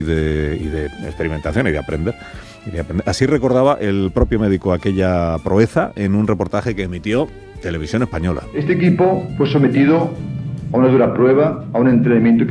y de experimentación y de aprender. Así recordaba el propio médico aquella proeza en un reportaje que emitió Televisión Española. Este equipo fue sometido a una dura prueba, a un entrenamiento que